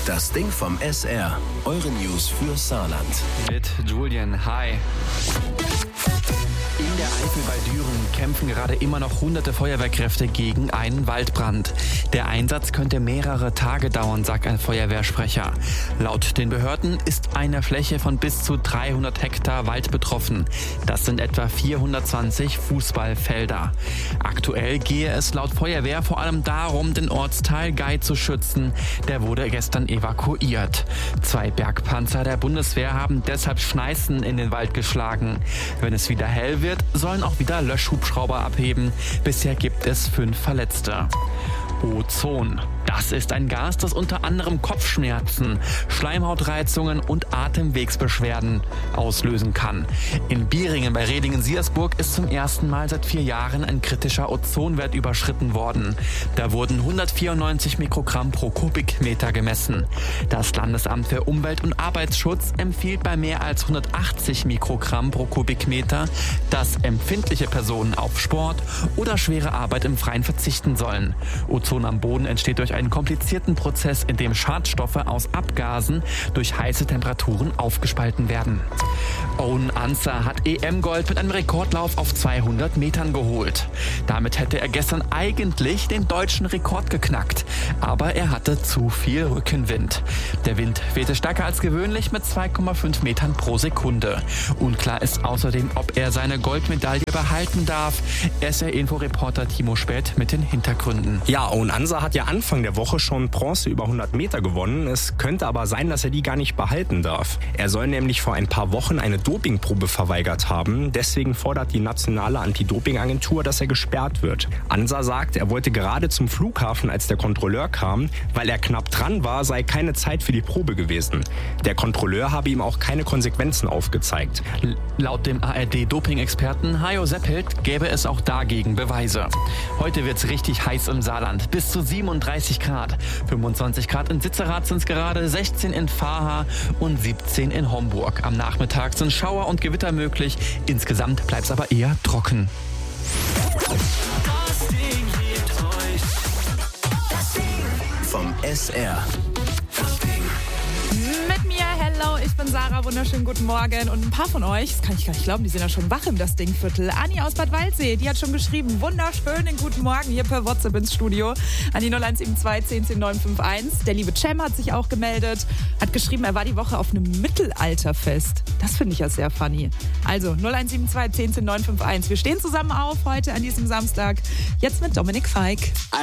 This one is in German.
Das Ding vom SR. Eure News für Saarland. Mit Julian, hi. In der Eifel bei Düren kämpfen gerade immer noch hunderte Feuerwehrkräfte gegen einen Waldbrand. Der Einsatz könnte mehrere Tage dauern, sagt ein Feuerwehrsprecher. Laut den Behörden ist eine Fläche von bis zu 300 Hektar Wald betroffen. Das sind etwa 420 Fußballfelder. Aktuell gehe es laut Feuerwehr vor allem darum, den Ortsteil Gei zu schützen. Der wurde gestern evakuiert. 2 Bergpanzer der Bundeswehr haben deshalb Schneisen in den Wald geschlagen. Wenn es wieder hell wird, sollen auch wieder Löschhubschrauber abheben. Bisher gibt es 5 Verletzte. Ozon. Das ist ein Gas, das unter anderem Kopfschmerzen, Schleimhautreizungen und Atemwegsbeschwerden auslösen kann. In Bieringen bei Redingen-Siersburg ist zum ersten Mal seit 4 Jahren ein kritischer Ozonwert überschritten worden. Da wurden 194 Mikrogramm pro Kubikmeter gemessen. Das Landesamt für Umwelt- und Arbeitsschutz empfiehlt bei mehr als 180 Mikrogramm pro Kubikmeter, dass empfindliche Personen auf Sport oder schwere Arbeit im Freien verzichten sollen. Ozon am Boden entsteht durch einen komplizierten Prozess, in dem Schadstoffe aus Abgasen durch heiße Temperaturen aufgespalten werden. Owen Ansah hat EM-Gold mit einem Rekordlauf auf 200 Metern geholt. Damit hätte er gestern eigentlich den deutschen Rekord geknackt. Aber er hatte zu viel Rückenwind. Der Wind wehte stärker als gewöhnlich mit 2,5 Metern pro Sekunde. Unklar ist außerdem, ob er seine Goldmedaille behalten darf. SR-Info-Reporter Timo Späth mit den Hintergründen. Ja, Owen Ansah hat ja Anfang der Woche schon Bronze über 100 Meter gewonnen. Es könnte aber sein, dass er die gar nicht behalten darf. Er soll nämlich vor ein paar Wochen eine Dopingprobe verweigert haben. Deswegen fordert die nationale Anti-Doping-Agentur, dass er gesperrt wird. Ansah sagt, er wollte gerade zum Flughafen, als der Kontrolleur kam. Weil er knapp dran war, sei keine Zeit für die Probe gewesen. Der Kontrolleur habe ihm auch keine Konsequenzen aufgezeigt. Laut dem ARD-Doping-Experten Hajo Seppelt gäbe es auch dagegen Beweise. Heute wird's richtig heiß im Saarland. Bis zu 37 Grad. 25 Grad in Sitzerath sind es gerade, 16 in Vaha und 17 in Homburg. Am Nachmittag sind Schauer und Gewitter möglich. Insgesamt bleibt es aber eher trocken. Das Ding hebt euch. Das Ding vom SR. Das Ding. Mit mir, hello, ich bin Sarah, wunderschönen guten Morgen. Und ein paar von euch, das kann ich gar nicht glauben, die sind ja schon wach im Das Ding-Viertel. Anni aus Bad Waldsee, die hat schon geschrieben, wunderschönen guten Morgen hier per WhatsApp ins Studio an die 0172 10 951. Der liebe Cem hat sich auch gemeldet, hat geschrieben, er war die Woche auf einem Mittelalterfest. Das finde ich ja sehr funny. Also 0172 10 951. Wir stehen zusammen auf heute an diesem Samstag. Jetzt mit Dominik Feig.